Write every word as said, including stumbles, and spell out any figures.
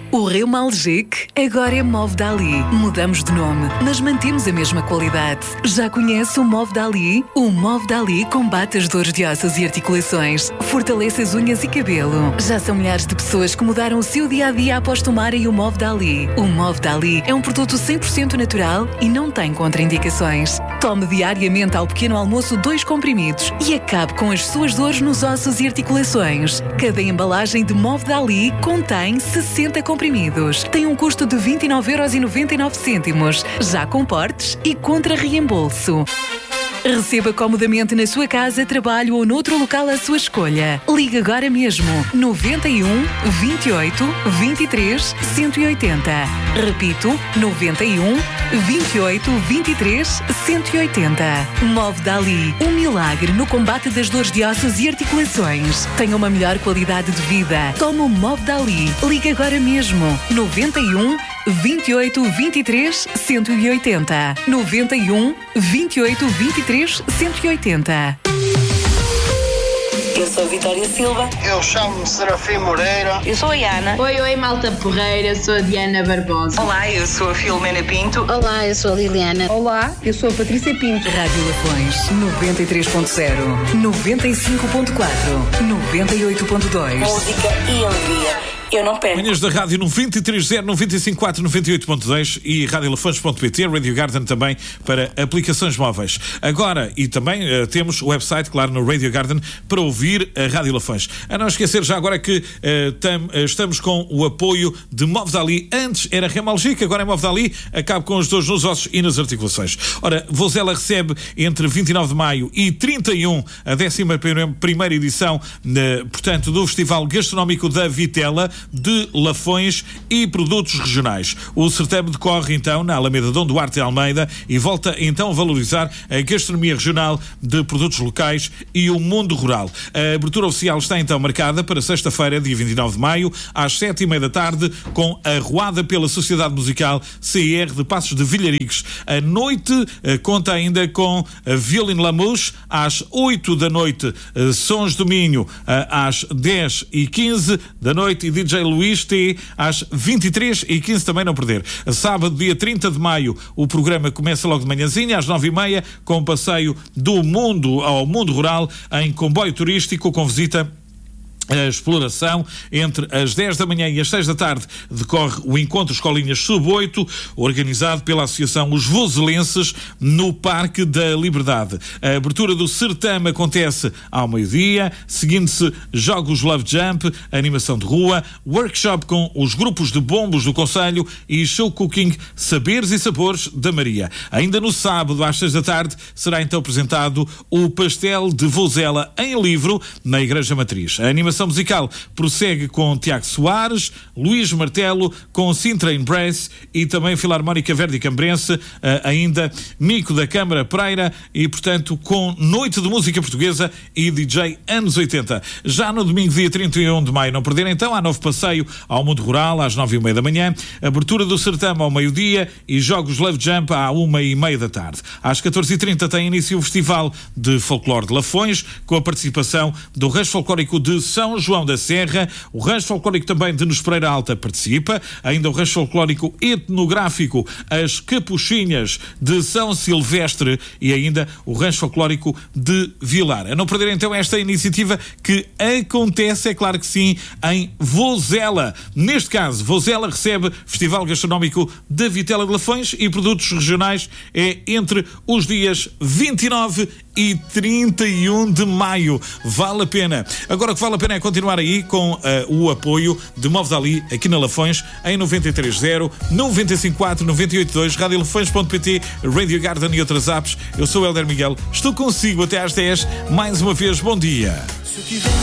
O Reumalgic agora é Movdali. Mudamos de nome, mas mantemos a mesma qualidade. Já conhece o Movdali? O Movdali combate as dores de ossos e articulações, fortalece as unhas e cabelo. Já são milhares de pessoas que mudaram o seu dia-a-dia após tomarem o Movdali. O Movdali é um produto cem por cento natural e não tem contraindicações. Tome diariamente ao pequeno almoço dois comprimidos e acabe com as suas dores nos ossos e articulações. Cada embalagem de Movdali contém sessenta comprimidos. Tem um custo de vinte e nove euros e noventa e nove cêntimos, já com portes e contra reembolso. Receba comodamente na sua casa, trabalho ou noutro local à sua escolha. Ligue agora mesmo noventa e um, vinte e oito, vinte e três, cento e oitenta. Repito, noventa e um, vinte e oito, vinte e três, cento e oitenta. Movdali, um milagre no combate das dores de ossos e articulações. Tenha uma melhor qualidade de vida. Tome o Movdali. Ligue agora mesmo noventa e um, vinte e oito, vinte e três, cento e oitenta. noventa e um, vinte e oito, vinte e três, cento e oitenta. Eu sou a Vitória Silva. Eu chamo-me Serafim Moreira. Eu sou a Ana. Oi, oi, malta porreira. Sou a Diana Barbosa. Olá, eu sou a Filomena Pinto. Olá, eu sou a Liliana. Olá, eu sou a Patrícia Pinto. Rádio Lafões, noventa e três ponto zero, noventa e cinco ponto quatro, noventa e oito ponto dois. Música e alegria. Eu não perco. Manhãs da Rádio noventa e três zero, noventa e cinco ponto quatro, noventa e oito ponto dois e rádio lafões ponto pt, Radio Garden também para aplicações móveis. Agora, e também uh, temos o website, claro, no Radio Garden para ouvir a Rádio Lafões. A não esquecer já agora que uh, tam, uh, estamos com o apoio de Movdali. Antes era Reumalgic, agora é Movdali. Acaba com as dores nos ossos e nas articulações. Ora, Vozela recebe entre vinte e nove de maio e trinta e um a décima primeira edição, uh, portanto, do Festival Gastronómico da Vitela de Lafões e produtos regionais. O certame decorre então na Alameda Dom Duarte de Almeida e volta então a valorizar a gastronomia regional de produtos locais e o mundo rural. A abertura oficial está então marcada para sexta-feira, dia vinte e nove de maio, às sete e meia da tarde, com a Ruada pela Sociedade Musical C I R de Passos de Vilharicos. A noite eh, conta ainda com a Violin Lamouche às oito da noite, eh, Sons do Minho eh, às dez e quinze da noite e D J Luís T às vinte e três e quinze, também não perder. Sábado, dia trinta de maio, o programa começa logo de manhãzinha, às nove e meia, com um passeio do mundo ao mundo rural em comboio turístico com visita a exploração. Entre as dez da manhã e as seis da tarde decorre o Encontro Escolinhas sub oito, organizado pela Associação Os Voselenses, no Parque da Liberdade. A abertura do certame acontece ao meio-dia, seguindo-se jogos Love Jump, animação de rua, workshop com os grupos de bombos do Conselho e show cooking Saberes e Sabores da Maria. Ainda no sábado, às seis da tarde, será então apresentado o Pastel de Vozela em livro na Igreja Matriz. A animação musical prossegue com Tiago Soares, Luís Martelo, com Sintra Embrace e também Filarmónica Verde Cambrense, ainda Mico da Câmara Pereira e, portanto, com Noite de Música Portuguesa e D J anos oitenta. Já no domingo, dia trinta e um de maio, não perder então, há novo passeio ao mundo rural às nove e meia da manhã, abertura do certame ao meio-dia e jogos Love Jump à uma e meia da tarde. Às catorze e trinta tem início o Festival de Folclore de Lafões, com a participação do Rancho Folclórico de São João da Serra. O Rancho Folclórico também de Nos Pereira Alta participa, ainda o Rancho Folclórico Etnográfico As Capuchinhas de São Silvestre e ainda o Rancho Folclórico de Vilar. A não perder então esta iniciativa que acontece, é claro que sim, em Vozela. Neste caso, Vozela recebe Festival Gastronómico da Vitela de Lafões e produtos regionais é entre os dias vinte e nove e trinta e um de maio. Vale a pena. Agora o que vale a pena é continuar aí com uh, o apoio de Movdali aqui na Lafões em noventa e três zero, noventa e cinco quatro, noventa e oito dois, rádio lafões ponto pt, Radio Garden e outras apps. Eu sou o Helder Miguel, estou consigo até às dez. Mais uma vez, bom dia.